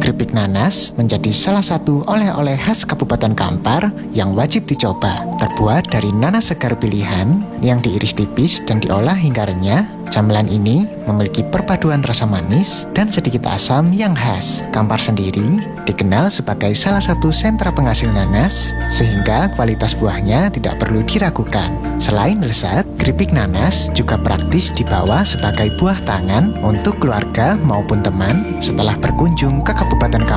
Keripik nanas menjadi salah satu oleh-oleh khas Kabupaten Kampar yang wajib dicoba. Terbuat dari nanas segar pilihan yang diiris tipis dan diolah hingga renyah, camilan ini memiliki perpaduan rasa manis dan sedikit asam yang khas. Kampar sendiri dikenal sebagai salah satu sentra penghasil nanas, sehingga kualitas buahnya tidak perlu diragukan. Selain lezat, keripik nanas juga praktis dibawa sebagai buah tangan untuk keluarga maupun teman setelah berkunjung ke Kabupaten Kampar